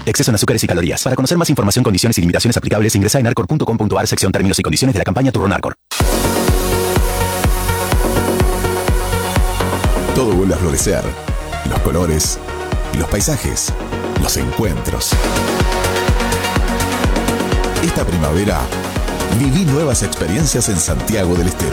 exceso en azúcares y calorías. Para conocer más información, condiciones y limitaciones aplicables, ingresa en narcor.com.ar, sección términos y condiciones de la campaña Turronarcor. Todo vuelve a florecer. Los colores, los paisajes, los encuentros. Esta primavera, viví nuevas experiencias en Santiago del Estero.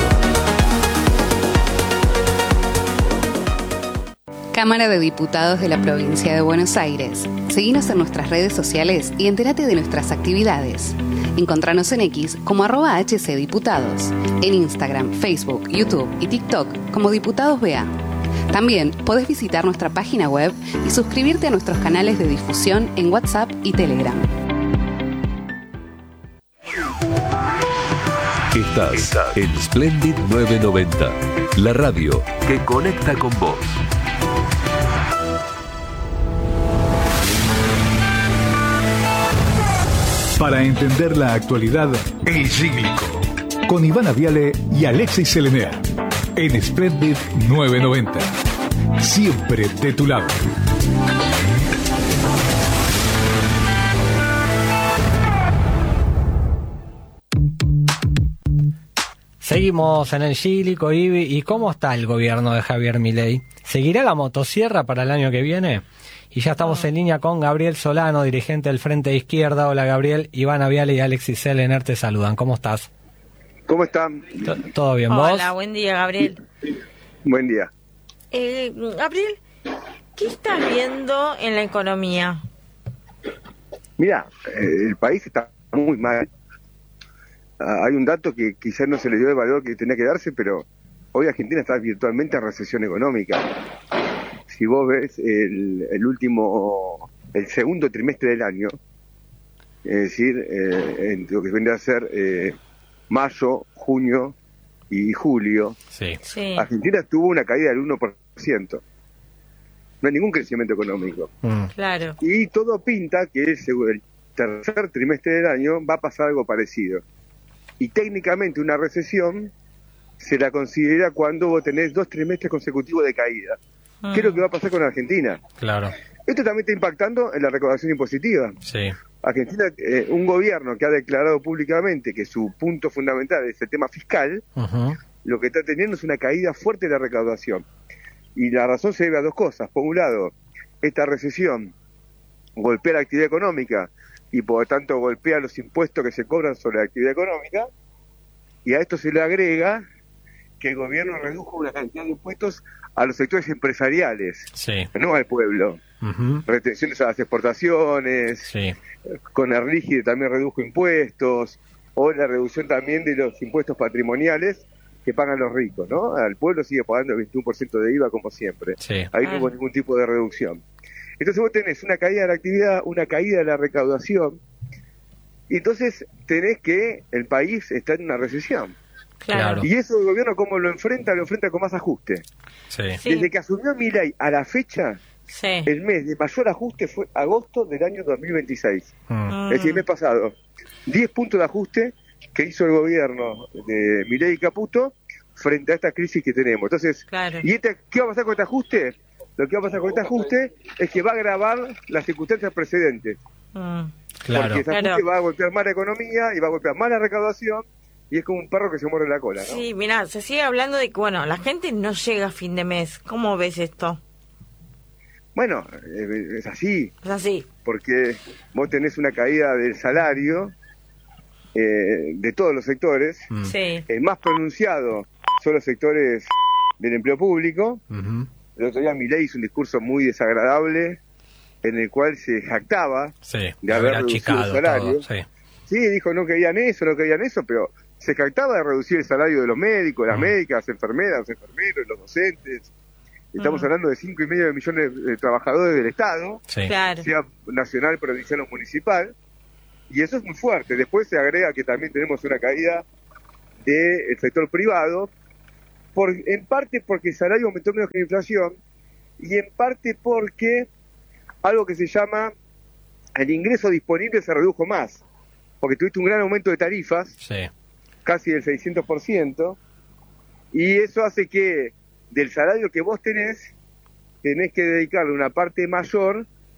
Cámara de Diputados de la Provincia de Buenos Aires. Seguinos en nuestras redes sociales y entérate de nuestras actividades. Encontranos en X como @HCDiputados, en Instagram, Facebook, YouTube y TikTok como Diputados BA. También podés visitar nuestra página web y suscribirte a nuestros canales de difusión en WhatsApp y Telegram. Estás en Splendid 990, la radio que conecta con vos. Para entender la actualidad, El Cíclico, con Ivana Viale y Alexis Selenea, en Splendid 990. Siempre de tu lado. Seguimos en el Cíclico, Ibi. ¿Y cómo está el gobierno de Javier Milei? ¿Seguirá la motosierra para el año que viene? Y ya estamos en línea con Gabriel Solano, dirigente del Frente de Izquierda. Hola, Gabriel. Ivana Viale y Alexis Selener te saludan. ¿Cómo estás? ¿Cómo están? ¿Todo bien, vos? Hola, buen día, Gabriel. Buen día. Gabriel, ¿qué estás viendo en la economía? Mira, el país está muy mal. Hay un dato que quizás no se le dio el valor que tenía que darse, pero hoy Argentina está virtualmente en recesión económica. Si vos ves el segundo trimestre del año, es decir, en lo que vendría a ser mayo, junio y julio, sí. Argentina tuvo una caída del 1%. No hay ningún crecimiento económico. Claro. Y todo pinta que el tercer trimestre del año va a pasar algo parecido. Y técnicamente una recesión se la considera cuando vos tenés 2 trimestres consecutivos de caída. ¿Qué es lo que va a pasar con Argentina? Claro. Esto también está impactando en la recaudación impositiva. Sí. Argentina, un gobierno que ha declarado públicamente que su punto fundamental es el tema fiscal, lo que está teniendo es una caída fuerte de la recaudación. Y la razón se debe a 2 cosas. Por un lado, esta recesión golpea la actividad económica y por lo tanto golpea los impuestos que se cobran sobre la actividad económica, y a esto se le agrega que el gobierno redujo una cantidad de impuestos a los sectores empresariales, no al pueblo. Retenciones a las exportaciones, con el rígido también redujo impuestos, o la reducción también de los impuestos patrimoniales que pagan los ricos, ¿no? Al pueblo sigue pagando el 21% de IVA como siempre. Ahí no hubo ningún tipo de reducción. Entonces vos tenés una caída de la actividad, una caída de la recaudación, y entonces tenés que el país está en una recesión. Claro. Y eso el gobierno, ¿cómo lo enfrenta? Lo enfrenta con más ajuste. Desde que asumió Milei a la fecha, el mes de mayor ajuste fue agosto del año 2026. Es decir, el mes pasado. 10 puntos de ajuste que hizo el gobierno de Milei y Caputo frente a esta crisis que tenemos. Entonces, ¿qué va a pasar con este ajuste? Lo que va a pasar con este ajuste es que va a agravar las circunstancias precedentes. Porque este ajuste va a golpear más la economía y va a golpear más la recaudación, y es como un perro que se muerde la cola, ¿no? Sí, mirá, se sigue hablando de que, bueno, la gente no llega a fin de mes. ¿Cómo ves esto? Bueno, es así. Es así. Porque vos tenés una caída del salario de todos los sectores. El más pronunciado son los sectores del empleo público. El otro día Milei hizo un discurso muy desagradable en el cual se jactaba de haber reducido el salario. Sí, dijo no querían eso, pero se jactaba de reducir el salario de los médicos, las médicas, enfermeras, los enfermeros, los docentes. Estamos hablando de 5,5 millones de trabajadores del Estado, sea nacional, provincial o municipal, y eso es muy fuerte. Después se agrega que también tenemos una caída del sector privado, en parte porque el salario aumentó menos que la inflación, y en parte porque algo que se llama el ingreso disponible se redujo más, porque tuviste un gran aumento de tarifas, casi del 600%, y eso hace que del salario que vos tenés que dedicarle una parte mayor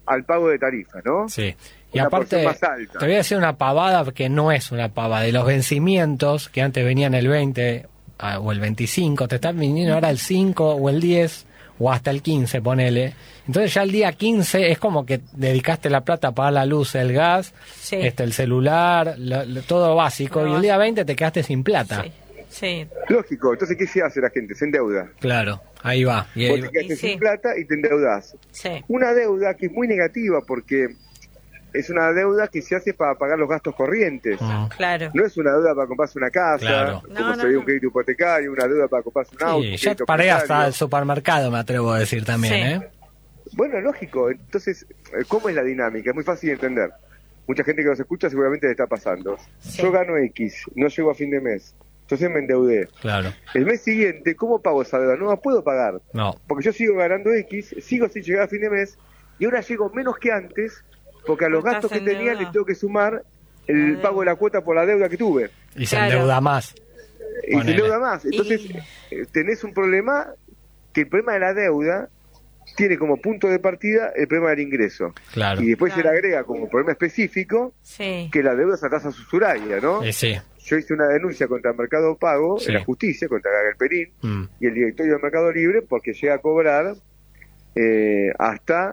al pago de tarifas, ¿no? Sí. Y Una aparte, porción más alta. te voy a decir una pavada que no es una pavada. De los vencimientos, que antes venían el 20 o el 25, te están viniendo ahora el 5 o el 10 o hasta el 15, ponele. Entonces ya el día 15 es como que dedicaste la plata a pagar la luz, el gas, Sí. el celular, todo básico. Y el día 20 te quedaste sin plata. Sí. Sí. Lógico, entonces ¿qué se hace la gente? Se endeuda. Claro, ahí va. Y ahí Vos te quedaste sin plata y te endeudás. Sí. Una deuda que es muy negativa porque es una deuda que se hace para pagar los gastos corrientes. Claro. No es una deuda para comprarse una casa, Claro. como sería un crédito hipotecario, una deuda para comprarse un auto. Sí, un ya crédito paré hasta hipotecario. el supermercado, me atrevo a decir también, Sí. ¿eh? Bueno, lógico. Entonces, ¿cómo es la dinámica? Es muy fácil de entender. Mucha gente que nos escucha seguramente le está pasando. Sí. Yo gano X, no llego a fin de mes. Entonces me endeudé. Claro. El mes siguiente, ¿cómo pago esa deuda? No la puedo pagar. No. Porque yo sigo ganando X, sigo sin llegar a fin de mes, y ahora llego menos que antes, porque a los Estás gastos que en tenía deuda. le tengo que sumar el pago de la cuota por la deuda que tuve. Y se Claro. endeuda más. Y se Ponele. endeuda más. Entonces, Y- tenés un problema, que el problema de la deuda tiene como punto de partida el problema del ingreso. Claro. Y después Claro. se le agrega como problema específico Sí. que la deuda es a tasa usuraria, ¿no? Sí. Yo hice una denuncia contra Mercado Pago Sí. en la justicia, contra Galperín Mm. y el directorio de Mercado Libre, porque llega a cobrar hasta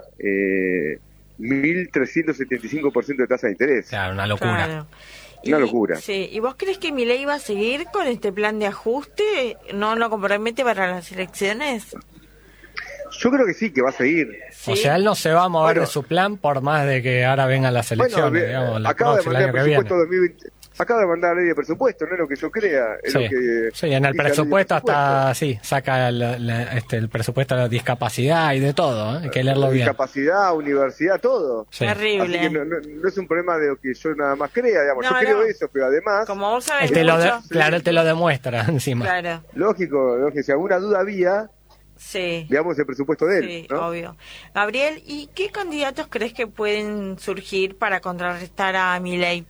1.375% de tasa de interés. Claro, una locura. Claro. Una locura. Sí. ¿Y vos crees que Milei va a seguir con este plan de ajuste? ¿No lo compromete para las elecciones? Yo creo que sí, que va a seguir. Sí. O sea, él no se va a mover Bueno. de su plan por más de que ahora vengan las elecciones, Bueno, digamos, la acaba de próxima, el mandar año el que presupuesto viene. 2020. Acaba de mandar la ley de presupuesto, no es lo que yo crea. Es Sí. lo que Sí, en el dice la ley de presupuesto hasta, presupuesto. sí, saca el presupuesto de la discapacidad y de todo, ¿eh? Hay que leerlo bien. Discapacidad, universidad, todo. Sí. Terrible. Así que no es un problema de lo que yo nada más crea, digamos. No, yo creo no. eso, pero además, Como vos sabés Él te lo de- mucho. claro, él te lo demuestra encima. Claro. lógico, si alguna duda había, Sí. veamos el presupuesto de él, Sí, ¿no? obvio. Gabriel, ¿y qué candidatos crees que pueden surgir para contrarrestar a Milei?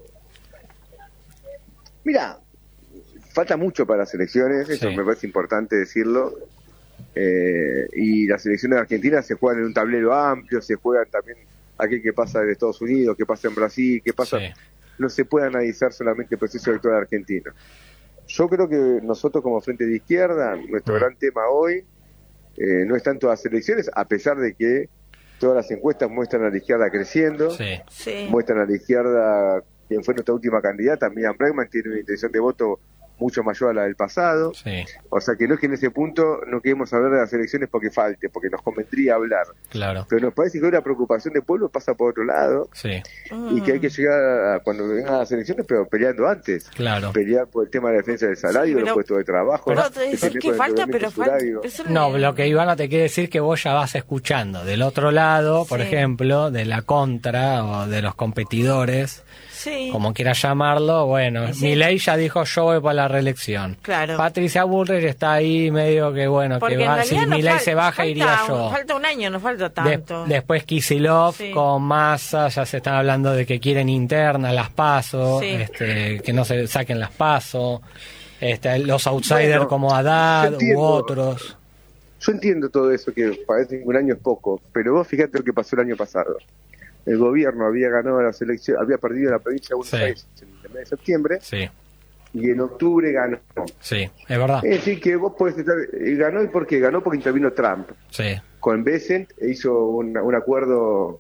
Mira, falta mucho para las elecciones, eso Sí. me parece importante decirlo. Y las elecciones de Argentina se juegan en un tablero amplio, se juegan también aquí que pasa en Estados Unidos, que pasa en Brasil, que pasa... Sí. No se puede analizar solamente el proceso electoral argentino. Yo creo que nosotros como Frente de Izquierda, nuestro gran tema hoy no es tanto las elecciones, a pesar de que todas las encuestas muestran a la izquierda creciendo, Sí. Sí. muestran a la izquierda, quien fue nuestra última candidata, Miriam Bregman, tiene una intención de voto mucho mayor a la del pasado. Sí, O sea que no es que en ese punto no queremos hablar de las elecciones porque falte, porque nos convendría hablar. claro. Pero nos parece que hoy la preocupación del pueblo pasa por otro lado Sí, y que hay que llegar cuando vengan las elecciones, pero peleando antes. claro. Pelear por el tema de la defensa del salario, Sí, pero- los puestos de trabajo. Pero te defender decís por que el falta, endeudamiento pero falta. horario. Eso No, lo que Ivana te quiere decir que vos ya vas escuchando del otro lado, por Sí. ejemplo, de la contra o de los competidores, Sí. como quieras llamarlo. Bueno, Sí. Milei ya dijo yo voy para la reelección. Claro. Patricia Bullrich está ahí medio que bueno, Porque que en va, si realidad no Milei fal- se baja falta iría yo. Falta un año, no falta De- tanto. después Kicillof Sí. con Massa, ya se están hablando de que quieren internas las PASO, Sí. que no se saquen las PASO, los outsiders Bueno, como yo Haddad u entiendo. otros. Yo entiendo todo eso, que parece que un año es poco, pero vos fíjate lo que pasó el año pasado. El gobierno había ganado las elecciones, había perdido la provincia de Buenos Sí. Aires en el mes de septiembre Sí, y en octubre ganó. sí, es verdad. Es decir, que vos podés estar... ganó, ¿y por qué? Ganó porque intervino Trump. Sí, Con Bessent hizo un acuerdo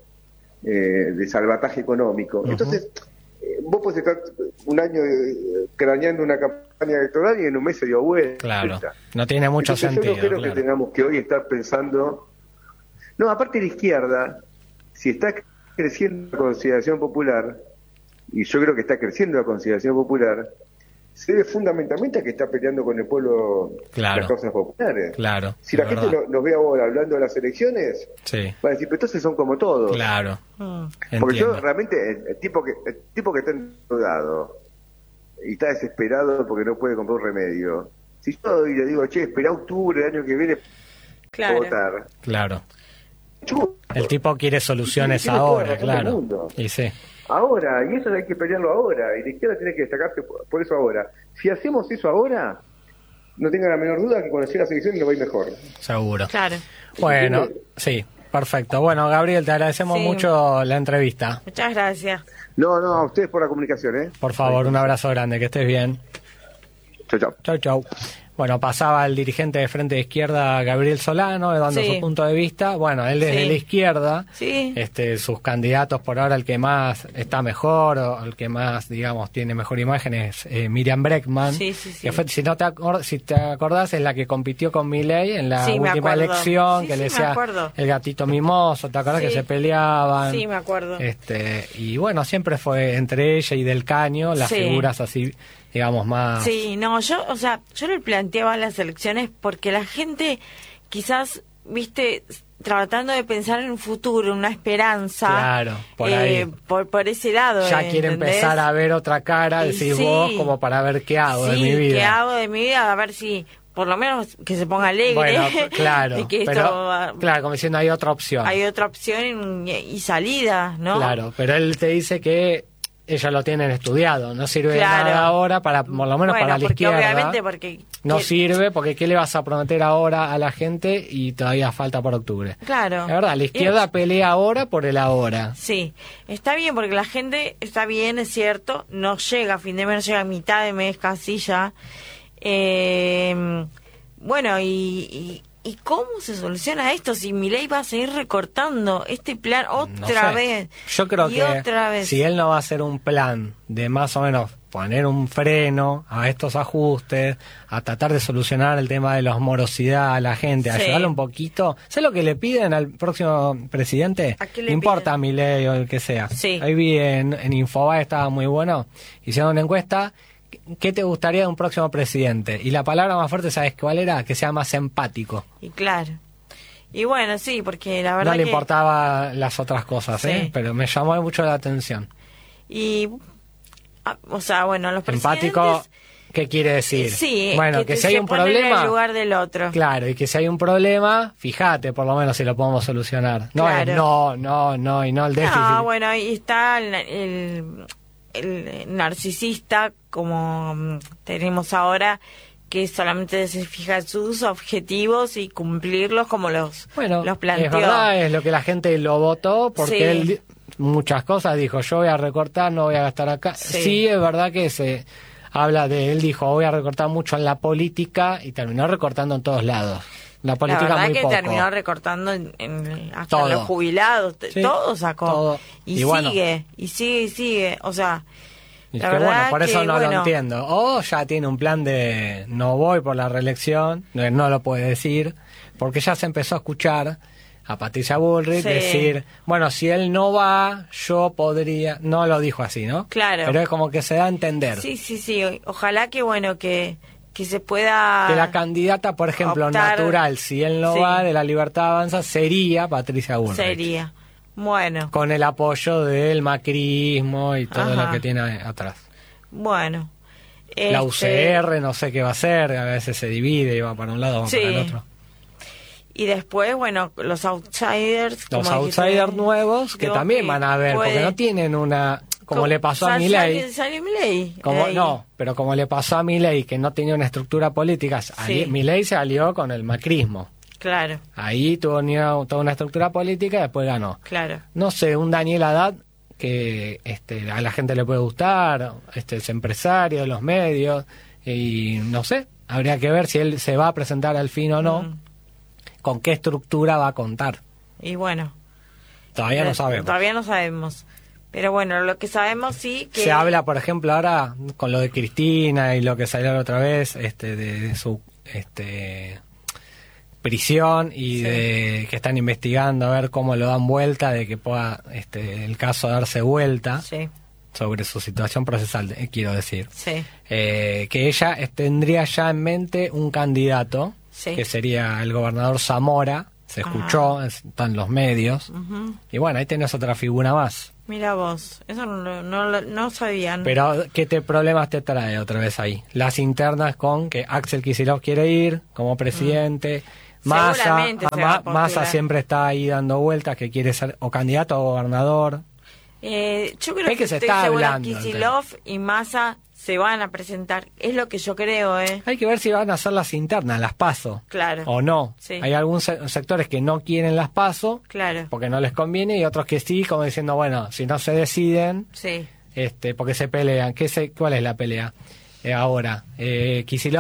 de salvataje económico. Entonces, vos podés estar un año craneando una campaña electoral y en un mes se dio vuelta. claro. No tiene mucho Entonces, sentido. yo no creo claro. que tengamos que hoy estar pensando... No, aparte de la izquierda, si está creciendo la consideración popular, y yo creo que está creciendo la consideración popular, se debe fundamentalmente a que está peleando con el pueblo Claro. las causas populares. Claro, Si la es gente verdad. nos ve ahora hablando de las elecciones, Sí, va a decir, pero entonces son como todos. claro. Mm. Porque yo Entiendo. realmente, el tipo que está endeudado y está desesperado porque no puede comprar un remedio, si yo hoy le digo, che, espera octubre del año que viene Claro. votar, Claro. chu, El tipo quiere soluciones Tiene toda ahora, la razón del claro. mundo. Y sí, ahora, y eso hay que pelearlo ahora, y la izquierda tiene que destacarse por eso ahora. Si hacemos eso ahora, no tengan la menor duda que cuando lleguen las elecciones nos va a ir mejor. seguro. Claro. Bueno, sí. Perfecto. Bueno, Gabriel, te agradecemos mucho la entrevista. Muchas gracias. No, a ustedes por la comunicación, Por favor, un abrazo grande, que estés bien. Chau. Bueno, pasaba el dirigente de Frente de Izquierda, Gabriel Solano, dando su punto de vista. Bueno, él desde la izquierda, sus candidatos por ahora, el que más está mejor, o el que más, digamos, tiene mejor imagen es Miriam Bregman. Que fue, si te acordás, es la que compitió con Milei en la última elección, que le decía el gatito mimoso, ¿te acordás que se peleaban? Sí, me acuerdo. Y bueno, siempre fue entre ella y Del Caño las figuras así, digamos, más... Sí, no, yo le planteaba las elecciones porque la gente quizás, viste, tratando de pensar en un futuro, una esperanza. Claro, por ahí. Por ese lado. Ya quiere empezar a ver otra cara, decís vos, como para ver qué hago de mi vida. ¿Qué hago de mi vida? A ver si... Por lo menos que se ponga alegre. Bueno, claro. Y que claro, como diciendo, hay otra opción. Hay otra opción y salida, ¿no? Claro, pero él te dice que ellos lo tienen estudiado, no sirve de nada ahora, por lo menos para la izquierda. Obviamente porque no sirve, porque ¿qué le vas a prometer ahora a la gente? Y todavía falta por octubre. Claro. La verdad, la izquierda pelea ahora por el ahora. Sí, está bien, porque la gente está bien, es cierto, no llega a fin de mes, no llega a mitad de mes casi ya. Bueno, ¿y cómo se soluciona esto si Milei va a seguir recortando este plan otra vez? Yo creo que si él no va a hacer un plan de más o menos poner un freno a estos ajustes, a tratar de solucionar el tema de la morosidad a la gente, a ayudarle un poquito. ¿Sabes lo que le piden al próximo presidente? ¿A qué le no importa Milei o el que sea. Ahí vi en Infobae, estaba muy bueno, hicieron una encuesta. ¿Qué te gustaría de un próximo presidente? Y la palabra más fuerte, ¿sabes cuál era? Que sea más empático. Y claro. Y bueno, sí, porque la verdad no le importaba las otras cosas, pero me llamó mucho la atención. Y, o sea, bueno, los presidentes... Empático, ¿qué quiere decir? Sí, bueno, que si hay un problema... en el lugar del otro. Claro, y que si hay un problema, fíjate por lo menos si lo podemos solucionar. No es no, y no el déficit. No, bueno, ahí está el narcisista, como tenemos ahora, que solamente se fija en sus objetivos y cumplirlos como los planteó. Es verdad, es lo que la gente lo votó, porque él muchas cosas dijo, yo voy a recortar, no voy a gastar acá. Sí, es verdad que se habla él dijo, voy a recortar mucho en la política, y terminó recortando en todos lados. La política la verdad muy que poco. Terminó recortando hasta todo. Los jubilados, todo sacó. Todo. Y sigue, o sea... Y la verdad bueno, por eso no lo entiendo. O ya tiene un plan de no voy por la reelección, no lo puede decir, porque ya se empezó a escuchar a Patricia Bullrich decir, bueno, si él no va, yo podría... No lo dijo así, ¿no? Claro. Pero es como que se da a entender. Sí. Ojalá que, bueno, que se pueda... Que la candidata, por ejemplo, natural, si él no va, de La Libertad Avanza, sería Patricia Bullrich. Sería. Bueno. Con el apoyo del macrismo y todo lo que tiene atrás. Bueno. La UCR no sé qué va a hacer, a veces se divide y va para un lado o para el otro. Y después, bueno, los outsiders. Los outsiders nuevos que también van a ver, porque no tienen una... Como le pasó a Milei. Pero como le pasó a Milei, que no tenía una estructura política, Milei se alió con el macrismo. Claro. Ahí tuvo toda una estructura política y después ganó. Claro. No sé, un Daniel Haddad que a la gente le puede gustar, es empresario de los medios, y no sé, habría que ver si él se va a presentar al fin o no, con qué estructura va a contar. Y bueno. Todavía no sabemos. Pero bueno, lo que sabemos que... Se habla, por ejemplo, ahora con lo de Cristina y lo que salió la otra vez, de su... prisión y de que están investigando a ver cómo lo dan vuelta, de que pueda el caso darse vuelta sobre su situación procesal, quiero decir. Que ella tendría ya en mente un candidato, que sería el gobernador Zamora, se escuchó, están los medios, y bueno, ahí tenés otra figura más. Mira vos, eso no sabían. Pero, ¿qué problemas te trae otra vez ahí? Las internas con que Axel Kicillof quiere ir como presidente... Massa siempre está ahí dando vueltas, que quiere ser o candidato o gobernador. Yo creo que se está hablando. Kicillof y Massa se van a presentar. Es lo que yo creo, Hay que ver si van a hacer las internas, las PASO. Claro. O no. Sí. Hay algunos sectores que no quieren las PASO. Claro. Porque no les conviene, y otros que sí, como diciendo, bueno, si no se deciden, sí, porque se pelean. ¿Cuál es la pelea? Ahora, Kicillof